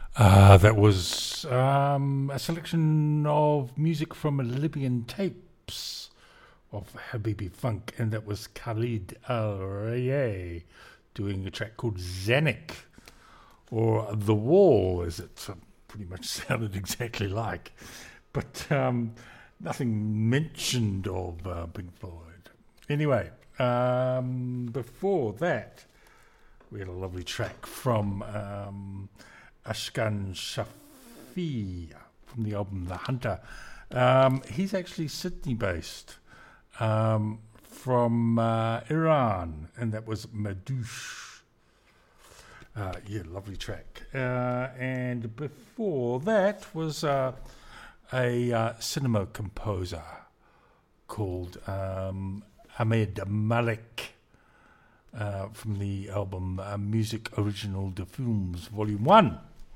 That was a selection of music from Libyan tapes of Habibi Funk, and that was Khalid Al Rayy doing a track called Zanik, or The Wall, as it pretty much sounded exactly like. But nothing mentioned of Pink Floyd. Anyway, before that, we had a lovely track from Ashkan Shafi from the album The Hunter. He's actually Sydney-based, from Iran, and that was Madouche. Lovely track. And before that was a cinema composer called Ahmed Malik, from the album Music Original de Films Volume 1.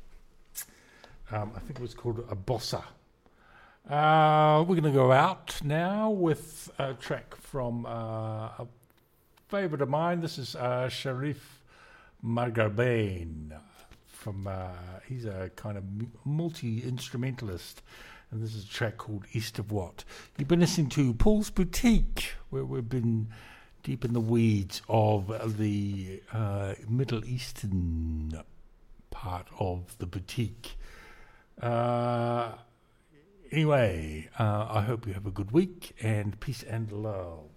I think it was called A Bossa. We're going to go out now with a track from a favourite of mine. This is Sharif Margarbain. He's a kind of multi-instrumentalist, and this is a track called East of What. You've been listening to Paul's Boutique, where we've been deep in the weeds of the Middle Eastern part of the boutique. Anyway, I hope you have a good week, and peace and love.